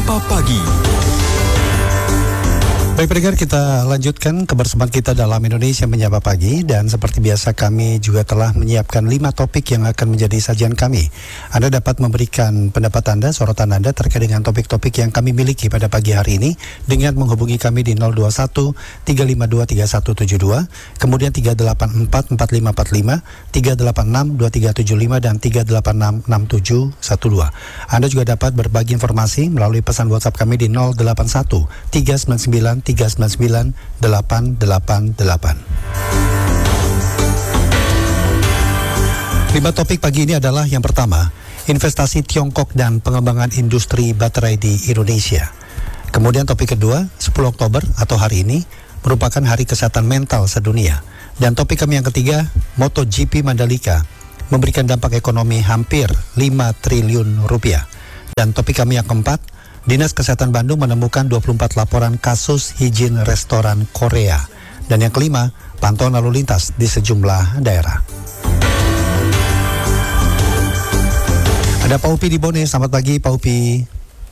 Menyapa Pagi. Baik pendengar, kita lanjutkan kebersamaan kita dalam Indonesia Menyapa Pagi. Dan seperti biasa kami juga telah menyiapkan 5 topik yang akan menjadi sajian kami. Anda dapat memberikan pendapat Anda, sorotan Anda terkait dengan topik-topik yang kami miliki pada pagi hari ini dengan menghubungi kami di 021 352 3172, kemudian 384 4545, 386 2375 dan 386 6712. Anda juga dapat berbagi informasi melalui pesan WhatsApp kami di 081 399 399 888. 5 topik pagi ini adalah yang pertama, investasi Tiongkok dan pengembangan industri baterai di Indonesia. Kemudian topik kedua, 10 Oktober atau hari ini merupakan Hari Kesehatan Mental Sedunia. Dan topik kami yang ketiga, MotoGP Mandalika memberikan dampak ekonomi hampir 5 triliun rupiah. Dan topik kami yang keempat, Dinas Kesehatan Bandung menemukan 24 laporan kasus hijin restoran Korea. Dan yang kelima, pantauan lalu lintas di sejumlah daerah. Ada Pak Upi di Bone. Selamat pagi Pak Upi.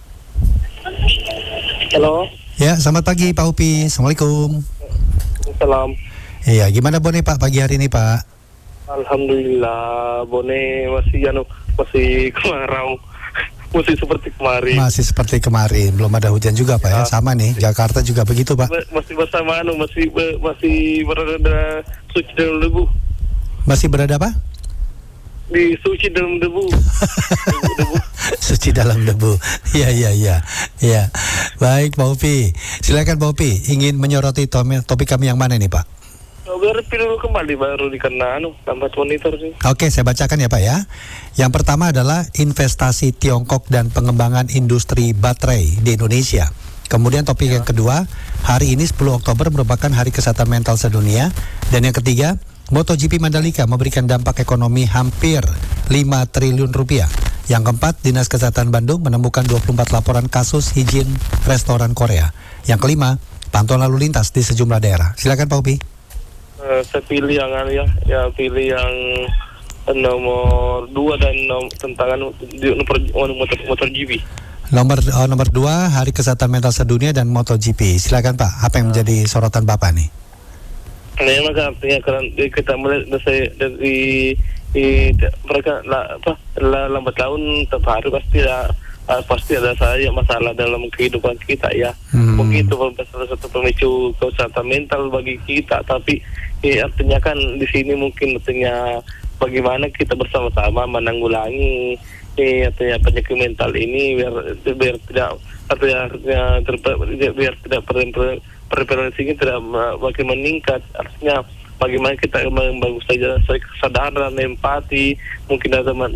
Halo. Ya, selamat pagi Pak Upi. Assalamualaikum. Salam. Iya, gimana Bone Pak pagi hari ini Pak? Alhamdulillah, Bone masih kemarau. Masih seperti kemarin. Masih seperti kemarin, belum ada hujan juga Pak ya. Sama nih, Jakarta juga begitu Pak. Masih bersama masih berada suci dalam debu. Masih berada apa? Di suci dalam debu. Debu. Suci dalam debu. Iya. Baik Pak Upi. Silakan Pak Upi, ingin menyoroti topik kami yang mana nih Pak? Biar dulu kembali baru dikena tambah monitor sih. Oke, saya bacakan ya Pak ya. Yang pertama adalah investasi Tiongkok dan pengembangan industri baterai di Indonesia. Kemudian topik yang kedua, hari ini 10 Oktober merupakan Hari Kesehatan Mental Sedunia. Dan yang ketiga, MotoGP Mandalika memberikan dampak ekonomi hampir 5 triliun rupiah. Yang keempat, Dinas Kesehatan Bandung menemukan 24 laporan kasus hijin restoran Korea. Yang kelima, pantauan lalu lintas di sejumlah daerah. Silakan Pak Upi. Saya pilih yang pilih yang nomor 2 dan tentang MotoGP. Nomor 2, Hari Kesehatan Mental Sedunia dan MotoGP. Silakan Pak, apa yang menjadi sorotan Bapak nih? Nah, maka artinya karena kita melihat dari mereka lambat laun tetap hari pasti ada saja masalah dalam kehidupan kita ya. Mungkin itu salah satu pemicu kesehatan mental bagi kita, tapi artinya kan di sini mungkin artinya bagaimana kita bersama-sama menanggulangi artinya penyakit mental ini biar tidak prevalensinya tidak makin meningkat. Artinya bagaimana kita membangun saja kesadaran, empati, mungkin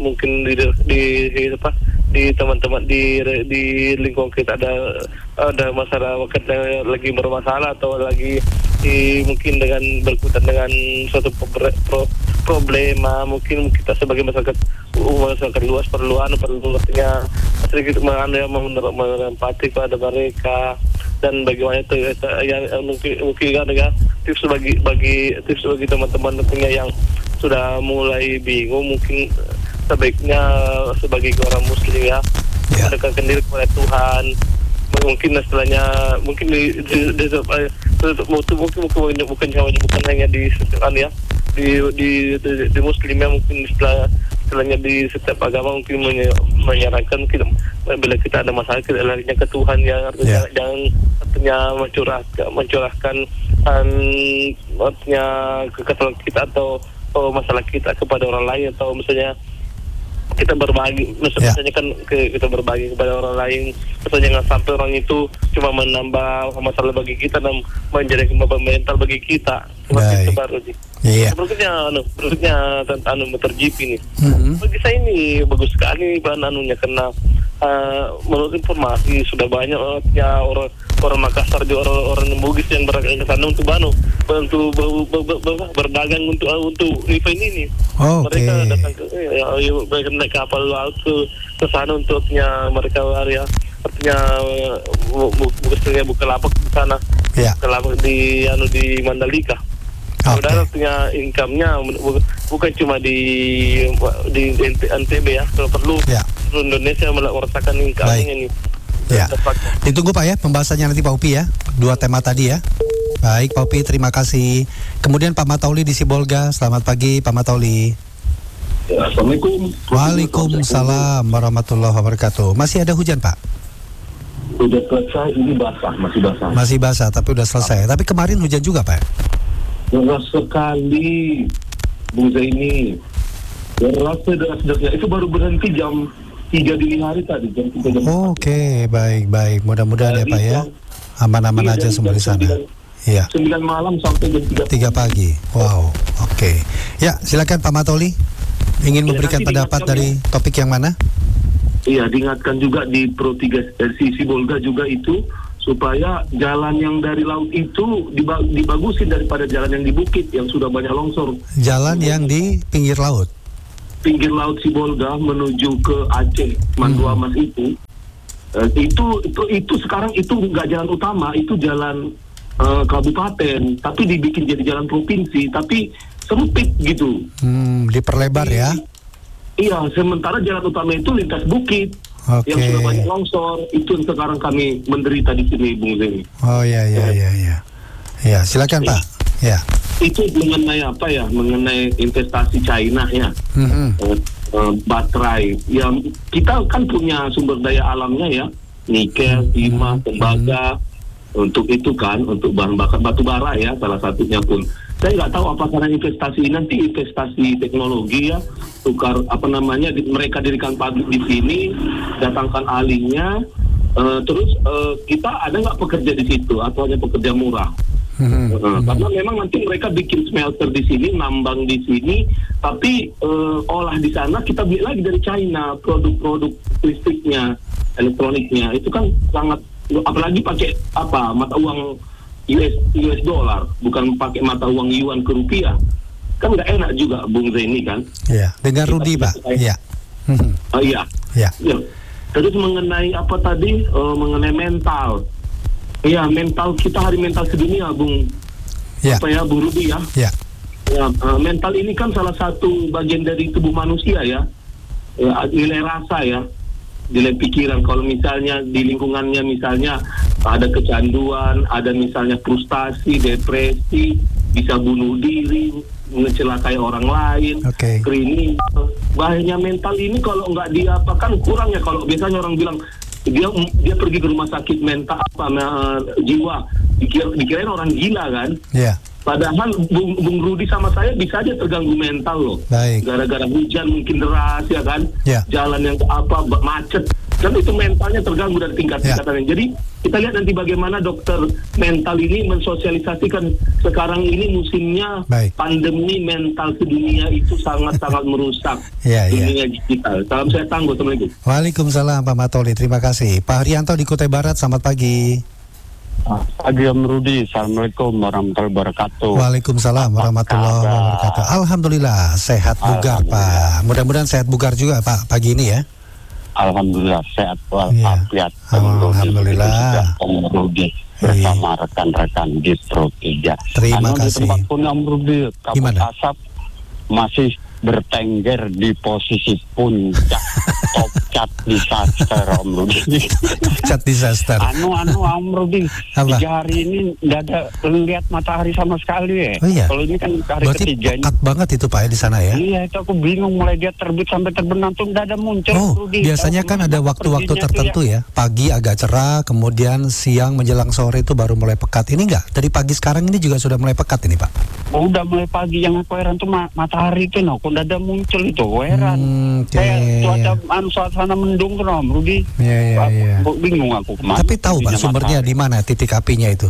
di teman-teman di lingkungan kita ada masyarakat yang lagi bermasalah atau lagi mungkin dengan berkutat dengan suatu problema. Mungkin kita sebagai masyarakat luas perlu artinya sedikit empati pada mereka. Dan bagaimana itu mungkin ada tips bagi teman-teman tentunya yang sudah mulai bingung, mungkin sebaiknya sebagai orang muslim ya mendekatkan diri kepada Tuhan. Mungkin setelahnya mungkin bukan hanya di di muslimnya, mungkin setelahnya di setiap agama mungkin menyarankan bila kita ada masalah kita larinya ke Tuhan ya. Artinya jangan artinya mencurahkan artinya kekesalan kita atau masalah kita kepada orang lain, atau misalnya kita berbagi, misalnya kan kita berbagi kepada orang lain, misalnya jangan sampai orang itu cuma menambah masalah bagi kita dan menjadi beban mental bagi kita. Seperti itu baru sih. Berikutnya tentang MotoGP ini. Bagi saya ini bagus sekali bahan karena menurut informasi sudah banyak ya orang Makassar juga orang Bugis yang berangkat ke sana untuk berdagang untuk event ini. Mereka datang mereka naik kapal laut ke sana untuknya mereka artinya buka lapak di sana. Bukalapak di Mandalika. Saudara artinya income-nya bukan cuma di NTB ya, kalau perlu Indonesia merasakan income-nya ini. Ya. Ditunggu Pak ya pembahasannya nanti Pak Upi ya. 2 tema tadi ya. Baik Pak Upi, terima kasih. Kemudian Pak Matauli di Sibolga. Selamat pagi Pak Matauli. Ya, Assalamualaikum. Waalaikumsalam warahmatullahi wabarakatuh. Masih ada hujan Pak? Udah selesai, ini basah, masih basah. Masih basah tapi udah selesai. Tapi kemarin hujan juga Pak? Deras sekali, Bung Zaini. Deras-derasnya. Itu baru berhenti jam 3 dini hari tadi, jam 3 jam. Oke, baik. Mudah-mudahan ya Pak ya. Aman-aman aja semua di sana. Iya. 9 malam sampai jam 3 pagi. Wow, oke. Ya, silakan Pak Matauli. Ingin memberikan pendapat dari topik yang mana? Iya, diingatkan juga di Pro 3 sisi Bolga juga itu supaya jalan yang dari laut itu dibagusin daripada jalan yang di bukit yang sudah banyak longsor. Jalan yang di pinggir laut. Pinggir laut Sibolga menuju ke Aceh, Mandua Mas itu sekarang itu nggak jalan utama, itu jalan kabupaten, tapi dibikin jadi jalan provinsi, tapi sempit gitu. Diperlebar ya? Iya, sementara jalan utama itu lintas bukit. Yang sudah banyak longsor, itu yang sekarang kami menderita di sini, Bung Zeni. Oh iya. Ya, silakan Pak. Ya. Itu mengenai apa ya? Mengenai investasi China ya. Baterai. Ya, kita kan punya sumber daya alamnya ya, nikel, timah, tembaga. Untuk itu kan, untuk bahan bakar batu bara ya, salah satunya pun. Saya nggak tahu apa karena investasi nanti investasi teknologi ya, tukar mereka dirikan pabrik di sini, datangkan ahlinya, terus kita ada nggak pekerja di situ atau hanya pekerja murah? Karena memang nanti mereka bikin smelter di sini, nambang di sini, tapi olah di sana kita beli lagi dari China produk-produk listriknya, elektroniknya itu kan sangat, apalagi pakai mata uang US dollar, bukan pakai mata uang yuan ke rupiah, kan nggak enak juga Bung Zaini kan? Iya, dengan Rudi Pak. Iya. Iya. Terus mengenai apa tadi? Mengenai mental. Iya, mental kita hari mental sedunia, Bung. Ya. Bung Rudi ya. Ya. Mental ini kan salah satu bagian dari tubuh manusia ya. Nilai rasa ya, nilai pikiran. Kalau misalnya di lingkungannya misalnya ada kecanduan, ada misalnya frustasi, depresi, bisa bunuh diri, mencelakai orang lain, kriminal. Bahayanya mental ini kalau nggak diapakan kurang ya. Kalau biasanya orang bilang dia pergi ke rumah sakit mental jiwa, dikirain orang gila kan? Iya. Padahal Bung Rudi sama saya bisa aja terganggu mental loh. Baik. Gara-gara hujan mungkin deras ya kan? Ya. Jalan yang macet. Dan itu mentalnya terganggu dari tingkat-tingkatannya. Jadi kita lihat nanti bagaimana dokter mental ini mensosialisasikan sekarang ini musimnya pandemi mental sedunia itu sangat-sangat merusak dunia digital. Salam sehat tangguh, Assalamualaikum. Waalaikumsalam Pak Matauli, terima kasih. Pak Haryanto di Kutai Barat, selamat pagi. Pagi Om Rudi, Assalamualaikum warahmatullahi wabarakatuh. Waalaikumsalam warahmatullahi wabarakatuh. Alhamdulillah sehat bugar Pak. Mudah-mudahan sehat bugar juga Pak pagi ini ya. Alhamdulillah sehat walafiat. Alhamdulillah. Om Rudi bersama rekan-rekan di Pro 3. Terima kasih. Di tempat pun Om Rudi, kabut asap masih bertengger di posisi puncak. Top cat disaster Om Rudi. Cat disaster. Om Rudi. 3 hari ini nggak ada lihat matahari sama sekali ya. Oh iya. Kalau ini kan hari berarti ketiganya. Pekat banget itu Pak ya di sana ya. Iya, itu aku bingung mulai dia terbit sampai terbenam tuh nggak ada muncul. Oh, Rudi. Biasanya kan ada waktu-waktu tertentu ya. Pagi agak cerah, kemudian siang menjelang sore itu baru mulai pekat. Ini enggak? Dari pagi sekarang ini juga sudah mulai pekat ini Pak. Udah mulai pagi, yang aku heran tuh matahari itu kok nggak ada muncul itu, heran. Kayak suasana mendung kan Om Rudi. Iya. Bingung aku kemana. Tapi tahu Pak sumbernya di mana titik apinya itu?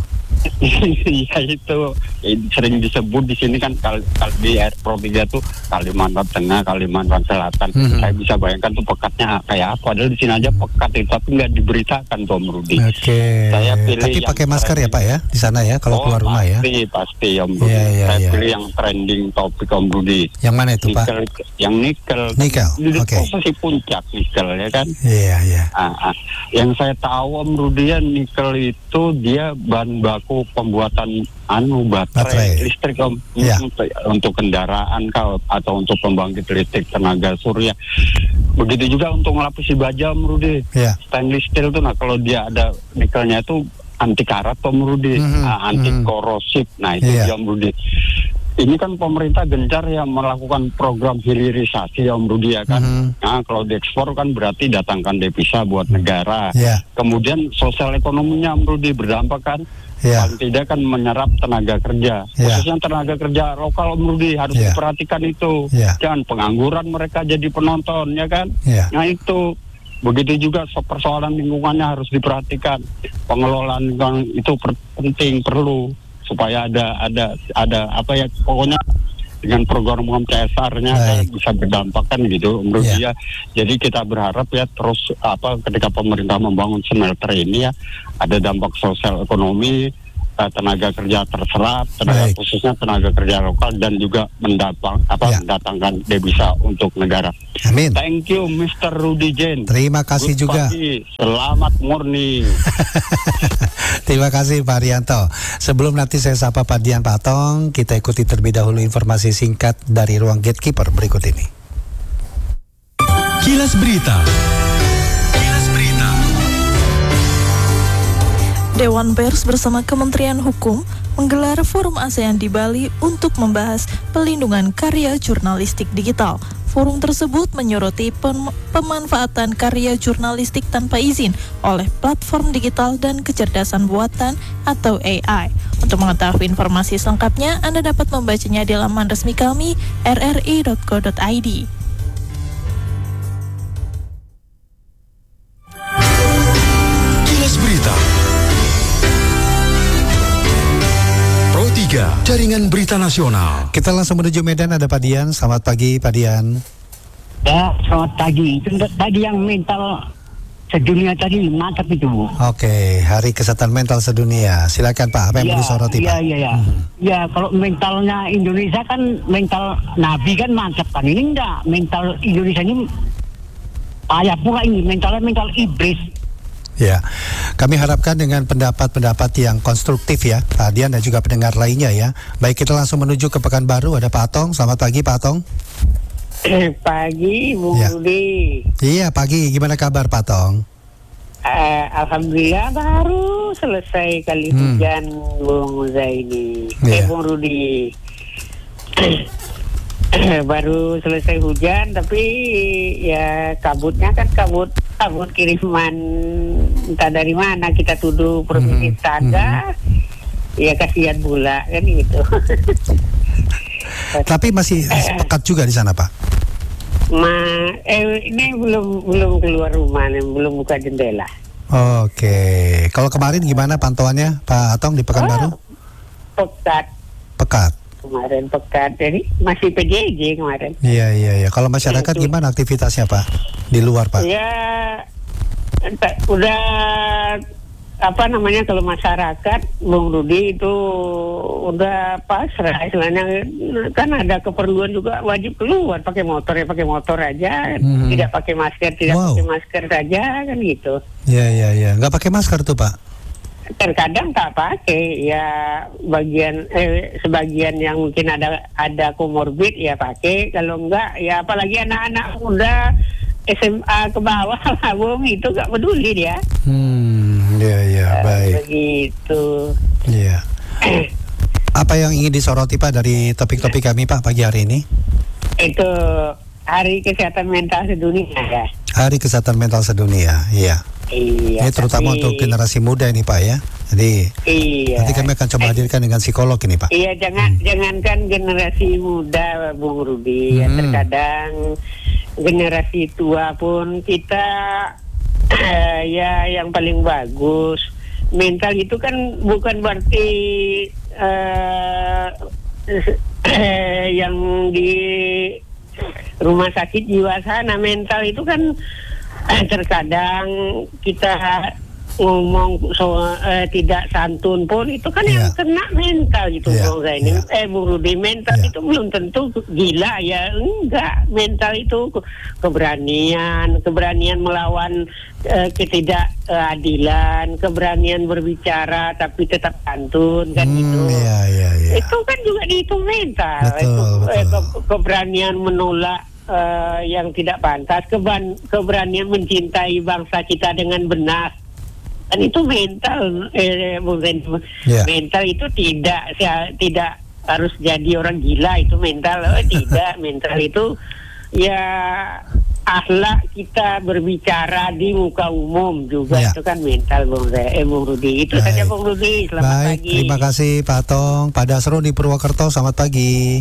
Iya itu sering disebut di sini kan kalau di Pro 3 tuh Kalimantan Tengah, Kalimantan Selatan. Saya bisa bayangkan tuh pekatnya kayak apa. Padahal di sini aja pekat itu, tapi nggak diberitakan tuh Om Rudi. Saya pilih. Tapi pakai masker ya Pak ya di sana ya kalau keluar rumah ya. Pasti Om Rudi. Saya pilih yang trending topik Om Rudi. Yang mana itu Pak? Yang nikel. Di posisi puncak nikel ya kan. Iya. Yang saya tahu Om Rudi ya, nikel itu dia bahan baku pembuatan baterai listrik Om. Untuk kendaraan atau untuk pembangkit listrik tenaga surya. Begitu juga untuk ngelapisi baja Om Rudi. Stainless steel tuh, nah kalau dia ada nikelnya itu anti karat Om Rudi, anti korosif. Nah itu dia Om Rudi. Ini kan pemerintah gencar ya melakukan program hilirisasi ya Om Rudi ya kan. Nah kalau diekspor kan berarti datangkan devisa buat negara. Kemudian sosial ekonominya Om Rudi berdampak kan. Paling tidak kan menyerap tenaga kerja. Khususnya tenaga kerja lokal Om Rudi harus diperhatikan itu. Jangan pengangguran mereka jadi penonton ya kan. Nah itu. Begitu juga persoalan lingkungannya harus diperhatikan. Pengelolaan lingkungan itu penting, perlu. Supaya ada apa ya, pokoknya dengan program CSR-nya bisa berdampak kan gitu menurut dia. Jadi kita berharap ya terus ketika pemerintah membangun smelter ini ya ada dampak sosial ekonomi, tenaga kerja terserap, khususnya tenaga kerja lokal dan juga mendatangkan devisa untuk negara. Amin. Thank you Mr. Rudy Jane. Terima kasih juga. Pagi. Selamat morning. Terima kasih Pak Arianto. Sebelum nanti saya sapa Pak Dian Patong, kita ikuti terlebih dahulu informasi singkat dari ruang Gatekeeper berikut ini. Kilas Berita. Dewan Pers bersama Kementerian Hukum menggelar Forum ASEAN di Bali untuk membahas pelindungan karya jurnalistik digital. Forum tersebut menyoroti pemanfaatan karya jurnalistik tanpa izin oleh platform digital dan kecerdasan buatan atau AI. Untuk mengetahui informasi selengkapnya, Anda dapat membacanya di laman resmi kami rri.co.id. Kilas Berita. Jaringan Berita Nasional. Kita langsung menuju Medan, ada Pak Dian. Selamat pagi Pak Dian. Ya, selamat pagi. Tadi yang mental sedunia tadi mantap itu. Oke, Hari Kesehatan Mental Sedunia. Silakan Pak, apa yang mau disoroti Pak? Ya, kalau mentalnya Indonesia kan mental Nabi kan mantap kan. Ini enggak, mental Indonesia ini payah pula ini, mental iblis. Ya, kami harapkan dengan pendapat-pendapat yang konstruktif ya, Pak Dian dan juga pendengar lainnya ya. Baik, kita langsung menuju ke Pekanbaru, ada Pak Atong. Selamat pagi Pak Atong. Pagi Bung Rudi. Iya pagi, gimana kabar Pak Atong? Alhamdulillah baru selesai kali hujan Bung Zaini. Bung Rudi. Baru selesai hujan, tapi ya kabutnya kan kabut kiriman entah dari mana, kita tuduh provinsi Saga. Ya kasihan pula kan gitu. Tapi masih pekat juga di sana Pak? Ini belum keluar rumah, belum buka jendela. Oke. Kalau kemarin gimana pantauannya Pak Atong di Pekanbaru? Pekat. Kemarin pekat, jadi masih PJJ kemarin. Iya. Kalau masyarakat gimana aktivitasnya Pak di luar Pak? Ya, udah kalau masyarakat Bung Rudi itu udah pasrah, istilahnya kan ada keperluan juga wajib keluar pakai motor aja, tidak pakai masker pakai masker saja kan gitu. Iya. Nggak pakai masker tuh Pak? Terkadang tak pakai ya, sebagian yang mungkin ada komorbid ya pakai, kalau enggak ya apalagi anak-anak muda SMA ke bawah lah Bung, itu gak peduli dia. Iya, baik. Begitu. Iya. Apa yang ingin disoroti Pak dari topik-topik kami Pak pagi hari ini? Itu Hari Kesehatan Mental Sedunia ya. Hari Kesehatan Mental Sedunia, iya. Iya. Ini terutama untuk generasi muda ini Pak ya. Jadi nanti kami akan coba hadirkan dengan psikolog ini Pak. Iya, jangankan generasi muda Bung Rudi, ya terkadang generasi tua pun kita ya yang paling bagus. Mental itu kan bukan berarti yang di rumah sakit jiwa sana. Mental itu kan terkadang kita ngomong tidak santun pun itu kan yang kena mental gitu Bung Zaini. Bung Rudi, mental itu belum tentu gila ya, enggak. Mental itu keberanian melawan ketidakadilan, keberanian berbicara tapi tetap santun kan gitu. Itu kan juga dihitung mental. Betul. Keberanian menolak yang tidak pantas, keberanian mencintai bangsa kita dengan benar. Dan itu mental, mental itu tidak harus jadi orang gila itu mental, tidak. Mental itu ya akhlak kita berbicara di muka umum juga itu kan mental, Bung Rudi. Itu saja Bung Rudi. Selamat pagi. Terima kasih Pak Tong. Pak Dasrun di Purwokerto, selamat pagi.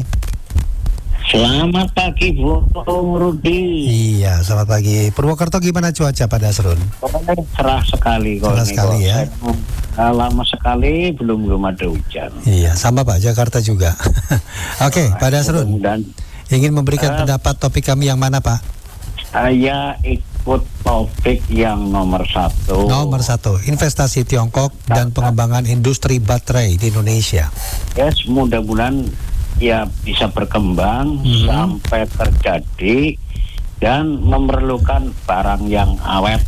Selamat pagi Bung Rudi. Iya, selamat pagi. Purwokerto gimana cuaca Pak Dasrun? Cerah sekali kok. Cerah sekali ya. Lama sekali belum ada hujan. Iya, sama Pak, Jakarta juga. Oke, Pak Dasrun. Ingin memberikan pendapat topik kami yang mana Pak? Saya ikut topik yang nomor 1. Nomor 1, investasi Tiongkok dan pengembangan industri baterai di Indonesia. Yes, mudah-mudahan ya bisa berkembang sampai terjadi dan memerlukan barang yang awet.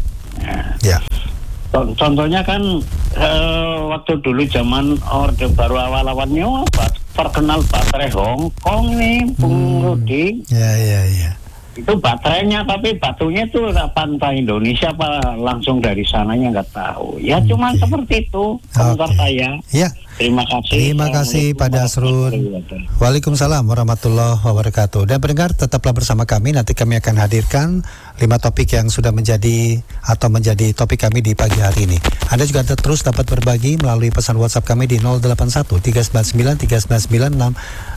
Contohnya kan waktu dulu zaman Orde Baru awal-awalnya terkenal baterai Hong Kong nih, Bung Rudi. Iya. Itu baterainya, tapi batunya itu pantai Indonesia apa langsung dari sananya nggak tahu. Ya cuman seperti itu komentar saya. Ya. Terima kasih Pak Dasrun. Waalaikumsalam warahmatullahi wabarakatuh. Dan pendengar, tetaplah bersama kami. Nanti kami akan hadirkan 5 topik yang sudah menjadi topik kami di pagi hari ini. Anda juga terus dapat berbagi melalui pesan WhatsApp kami di 081 399 399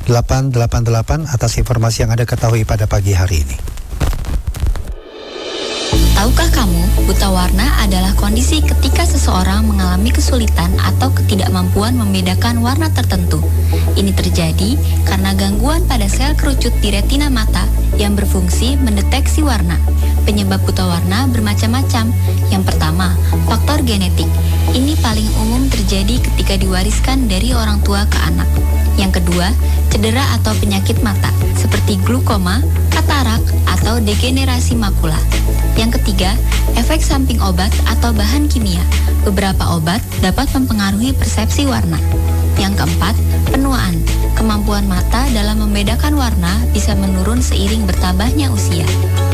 6888 atas informasi yang Anda ketahui pada pagi hari ini. Tahukah kamu, buta warna adalah kondisi ketika seseorang mengalami kesulitan atau ketidakmampuan membedakan warna tertentu. Ini terjadi karena gangguan pada sel kerucut di retina mata yang berfungsi mendeteksi warna. Penyebab buta warna bermacam-macam. Yang pertama, faktor genetik. Ini paling umum terjadi ketika diwariskan dari orang tua ke anak. Yang kedua, cedera atau penyakit mata seperti glukoma, katarak, atau degenerasi makula. Yang ketiga, efek samping obat atau bahan kimia. Beberapa obat dapat mempengaruhi persepsi warna. Yang keempat, penuaan. Kemampuan mata dalam membedakan warna bisa menurun seiring bertambahnya usia.